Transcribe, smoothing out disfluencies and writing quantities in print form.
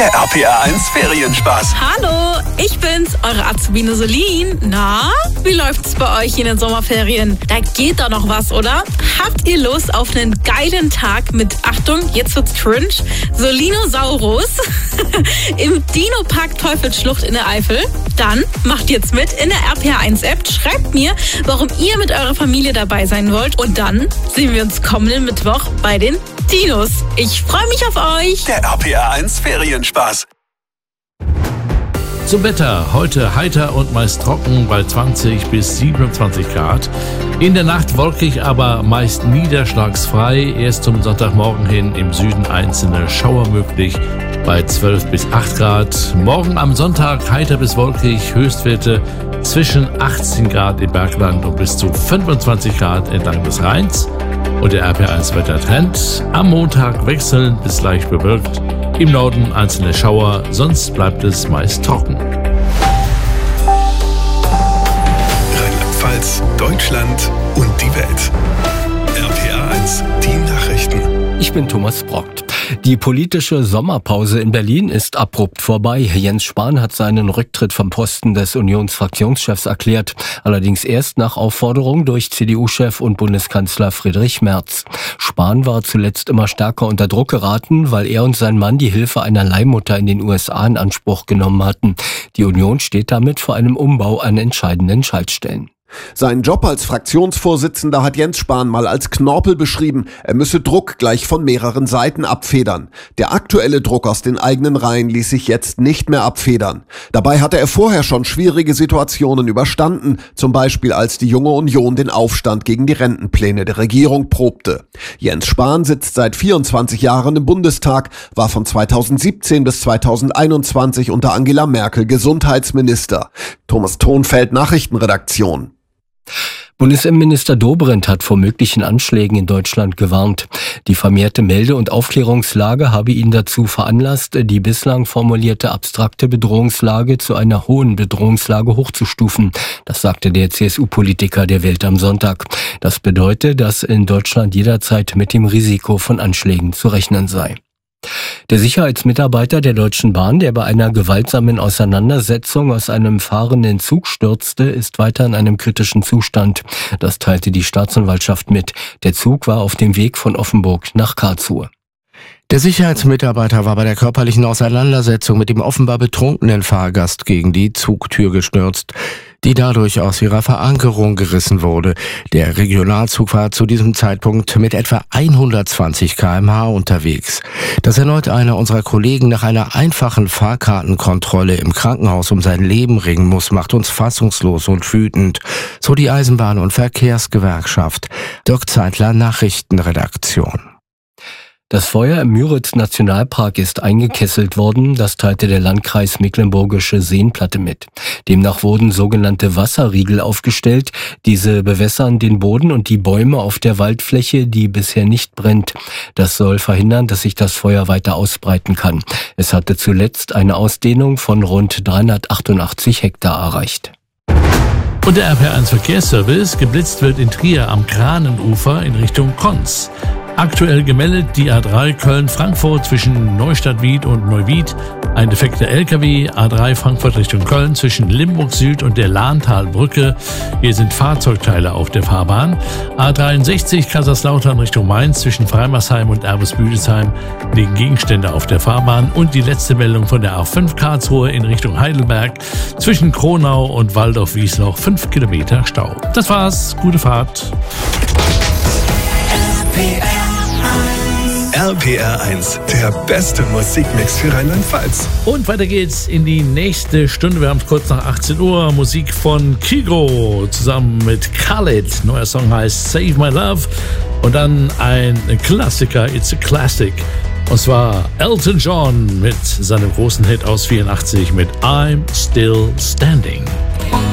Der RPR1 Ferienspaß. Hallo, ich bin's, eure Azubine Solin. Na, wie läuft's bei euch in den Sommerferien? Da geht doch noch was, oder? Habt ihr Lust auf einen geilen Tag mit, Achtung, jetzt wird's cringe, Solinosaurus im Dino-Park Teufelsschlucht in der Eifel? Dann macht jetzt mit in der RPR1-App, schreibt mir, warum ihr mit eurer Familie dabei sein wollt und dann sehen wir uns kommenden Mittwoch bei den Dinos. Ich freue mich auf euch. Der RPR1 Ferienspaß. Zum Wetter. Heute heiter und meist trocken bei 20 bis 27 Grad. In der Nacht wolkig, aber meist niederschlagsfrei. Erst zum Sonntagmorgen hin im Süden einzelne Schauer möglich bei 12 bis 8 Grad. Morgen am Sonntag heiter bis wolkig. Höchstwerte zwischen 18 Grad im Bergland und bis zu 25 Grad entlang des Rheins. Und der RPR1-Wettertrend. Am Montag wechselnd bis leicht bewölkt. Im Norden einzelne Schauer, sonst bleibt es meist trocken. Rheinland-Pfalz, Deutschland und die Welt. RPR1, die Nachrichten. Ich bin Thomas Brockt. Die politische Sommerpause in Berlin ist abrupt vorbei. Jens Spahn hat seinen Rücktritt vom Posten des Unionsfraktionschefs erklärt. Allerdings erst nach Aufforderung durch CDU-Chef und Bundeskanzler Friedrich Merz. Spahn war zuletzt immer stärker unter Druck geraten, weil er und sein Mann die Hilfe einer Leihmutter in den USA in Anspruch genommen hatten. Die Union steht damit vor einem Umbau an entscheidenden Schaltstellen. Seinen Job als Fraktionsvorsitzender hat Jens Spahn mal als Knorpel beschrieben. Er müsse Druck gleich von mehreren Seiten abfedern. Der aktuelle Druck aus den eigenen Reihen ließ sich jetzt nicht mehr abfedern. Dabei hatte er vorher schon schwierige Situationen überstanden, zum Beispiel als die Junge Union den Aufstand gegen die Rentenpläne der Regierung probte. Jens Spahn sitzt seit 24 Jahren im Bundestag, war von 2017 bis 2021 unter Angela Merkel Gesundheitsminister. Thomas Thonfeld, Nachrichtenredaktion. Bundesinnenminister Dobrindt hat vor möglichen Anschlägen in Deutschland gewarnt. Die vermehrte Melde- und Aufklärungslage habe ihn dazu veranlasst, die bislang formulierte abstrakte Bedrohungslage zu einer hohen Bedrohungslage hochzustufen. Das sagte der CSU-Politiker der Welt am Sonntag. Das bedeutet, dass in Deutschland jederzeit mit dem Risiko von Anschlägen zu rechnen sei. Der Sicherheitsmitarbeiter der Deutschen Bahn, der bei einer gewaltsamen Auseinandersetzung aus einem fahrenden Zug stürzte, ist weiter in einem kritischen Zustand. Das teilte die Staatsanwaltschaft mit. Der Zug war auf dem Weg von Offenburg nach Karlsruhe. Der Sicherheitsmitarbeiter war bei der körperlichen Auseinandersetzung mit dem offenbar betrunkenen Fahrgast gegen die Zugtür gestürzt, die dadurch aus ihrer Verankerung gerissen wurde. Der Regionalzug war zu diesem Zeitpunkt mit etwa 120 km/h unterwegs. Dass erneut einer unserer Kollegen nach einer einfachen Fahrkartenkontrolle im Krankenhaus um sein Leben ringen muss, macht uns fassungslos und wütend, so die Eisenbahn- und Verkehrsgewerkschaft. Dirk Zeitler, Nachrichtenredaktion. Das Feuer im Müritz-Nationalpark ist eingekesselt worden, das teilte der Landkreis Mecklenburgische Seenplatte mit. Demnach wurden sogenannte Wasserriegel aufgestellt. Diese bewässern den Boden und die Bäume auf der Waldfläche, die bisher nicht brennt. Das soll verhindern, dass sich das Feuer weiter ausbreiten kann. Es hatte zuletzt eine Ausdehnung von rund 388 Hektar erreicht. Und der RPR1 Verkehrsservice: geblitzt wird in Trier am Kranenufer in Richtung Konz. Aktuell gemeldet die A3 Köln-Frankfurt zwischen Neustadt-Wied und Neuwied. Ein defekter LKW, A3 Frankfurt Richtung Köln zwischen Limburg Süd und der Lahntalbrücke. Hier sind Fahrzeugteile auf der Fahrbahn. A63 Kaiserslautern Richtung Mainz zwischen Freimersheim und Erbes-Büdesheim liegen Gegenstände auf der Fahrbahn. Und die letzte Meldung von der A5 Karlsruhe in Richtung Heidelberg zwischen Kronau und Waldorf-Wiesloch 5 Kilometer Stau. Das war's, gute Fahrt. RPR1, der beste Musikmix für Rheinland-Pfalz. Und weiter geht's in die nächste Stunde. Wir haben es kurz nach 18 Uhr. Musik von Kygo zusammen mit Khalid. Neuer Song heißt Save My Love. Und dann ein Klassiker, It's a Classic. Und zwar Elton John mit seinem großen Hit aus 84 mit I'm Still Standing.